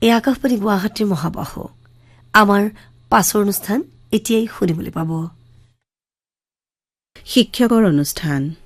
এই আকাশবাণী গুৱাহাটীৰ মহাবাহু আমাৰ পাছৰ অনুষ্ঠান এতিয়াই শুনিবলৈ পাব। শিক্ষকৰ অনুষ্ঠান